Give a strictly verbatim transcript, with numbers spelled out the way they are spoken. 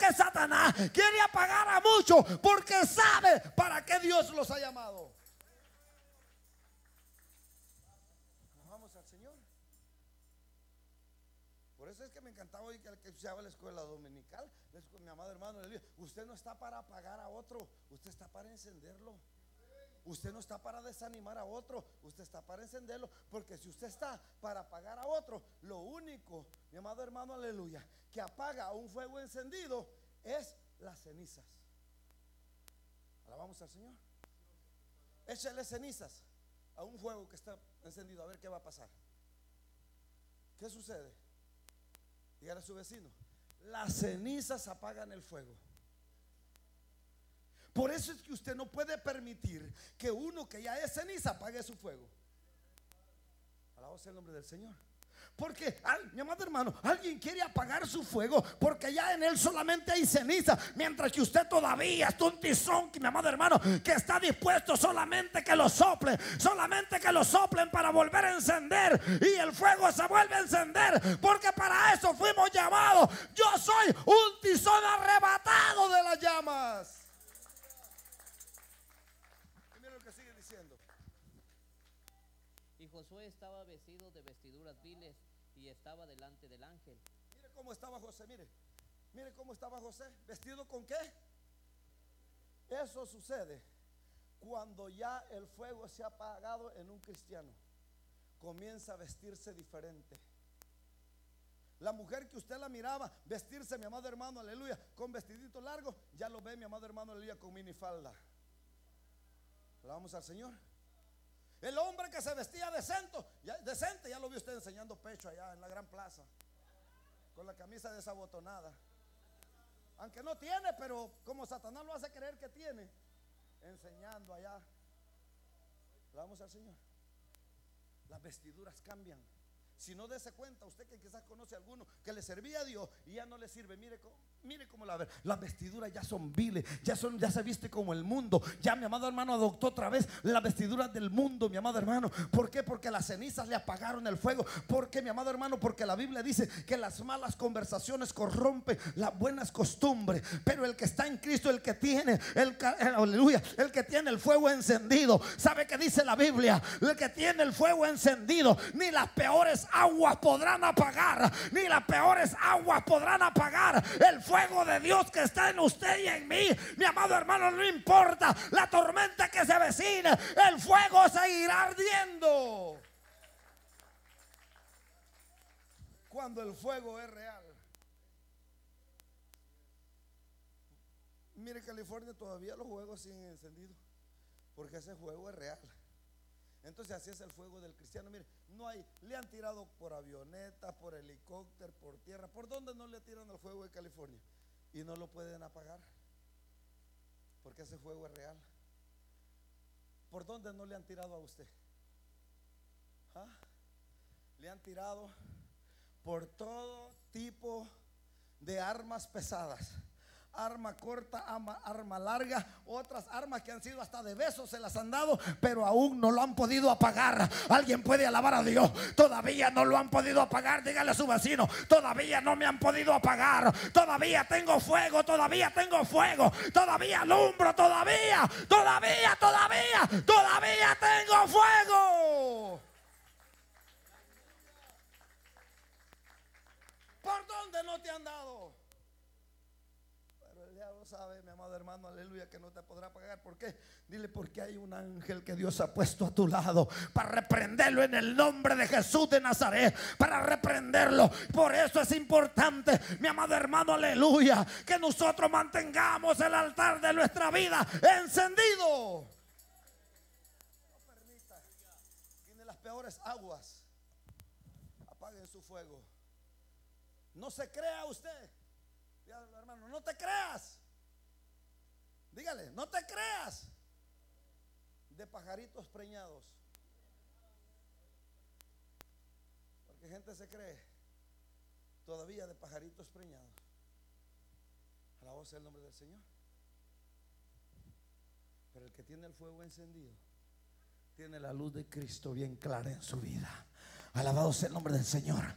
que Satanás quiere apagar a muchos porque sabe para qué Dios los ha llamado. Vamos al Señor. Por eso es que me encantaba hoy que, que se llama la escuela dominical. Mi amado hermano, usted no está para apagar a otro, usted está para encenderlo. Usted no está para desanimar a otro, usted está para encenderlo. Porque si usted está para apagar a otro, lo único, mi amado hermano, aleluya, que apaga un fuego encendido es las cenizas. Alabamos al Señor. Échale cenizas a un fuego que está encendido, a ver qué va a pasar. ¿Qué sucede? Dígale a su vecino: las cenizas apagan el fuego. Por eso es que usted no puede permitir que uno que ya es ceniza apague su fuego. Alabado sea el nombre del Señor. Porque, mi amado hermano, alguien quiere apagar su fuego porque ya en él solamente hay ceniza, mientras que usted todavía es un tizón, mi amado hermano, que está dispuesto solamente que lo soplen, solamente que lo soplen para volver a encender, y el fuego se vuelve a encender, porque para eso fuimos llamados. Yo soy un tizón arrebatado de las llamas. Y mira lo que sigue diciendo. Y Josué estaba vestido de vestiduras viles y estaba delante del ángel. Mire cómo estaba José, mire. Mire cómo estaba José. ¿Vestido con qué? Eso sucede cuando ya el fuego se ha apagado en un cristiano. Comienza a vestirse diferente. La mujer que usted la miraba vestirse, mi amado hermano, aleluya, con vestidito largo, ya lo ve, mi amado hermano, aleluya, con minifalda. Alabamos al Señor. El hombre que se vestía decente, ya, decente, ya lo vio usted enseñando pecho allá en la gran plaza, con la camisa desabotonada. Aunque no tiene, pero como Satanás lo hace creer que tiene, enseñando allá. Vamos al Señor. Las vestiduras cambian. Si no, dése cuenta usted que quizás conoce a alguno que le servía a Dios y ya no le sirve. Mire cómo, mire cómo la ve. Las vestiduras ya son viles, ya son, ya se viste como el mundo. Ya mi amado hermano adoptó otra vez las vestiduras del mundo, mi amado hermano. ¿Por qué? Porque las cenizas le apagaron el fuego. ¿Por qué, mi amado hermano? Porque la Biblia dice que las malas conversaciones corrompen las buenas costumbres. Pero el que está en Cristo, el que tiene el, el, aleluya, el que tiene el fuego encendido, ¿sabe qué dice la Biblia? El que tiene el fuego encendido, ni las peores aguas podrán apagar, ni las peores aguas podrán apagar el fuego de Dios que está en usted y en mí. Mi amado hermano, no importa la tormenta que se avecine, el fuego seguirá ardiendo. Cuando el fuego es real. Mire, California todavía los fuegos siguen encendidos, porque ese fuego es real. Entonces así es el fuego del cristiano. Mire, no hay, le han tirado por avioneta, por helicóptero, por tierra. ¿Por dónde no le tiran el fuego de California? Y no lo pueden apagar, porque ese fuego es real. ¿Por dónde no le han tirado a usted? ¿Ah? Le han tirado por todo tipo de armas pesadas. Arma corta, arma, arma larga, otras armas que han sido hasta de besos se las han dado, pero aún no lo han podido apagar. Alguien puede alabar a Dios. Todavía no lo han podido apagar. Dígale a su vecino: todavía no me han podido apagar. Todavía tengo fuego, todavía tengo fuego, todavía alumbro, todavía, todavía, todavía, todavía tengo fuego. ¿Por dónde no te han dado? Sabe, mi amado hermano, aleluya, que no te podrá pagar. ¿Por qué? Dile: porque hay un ángel que Dios ha puesto a tu lado para reprenderlo en el nombre de Jesús de Nazaret, para reprenderlo. Por eso es importante, mi amado hermano, aleluya, que nosotros mantengamos el altar de nuestra vida encendido. No permita que ni las peores aguas apaguen su fuego. No se crea usted, hermano, no te creas. Dígale: no te creas de pajaritos preñados. Porque gente se cree todavía de pajaritos preñados. Alabado sea el nombre del Señor. Pero el que tiene el fuego encendido tiene la luz de Cristo bien clara en su vida. Alabado sea el nombre del Señor.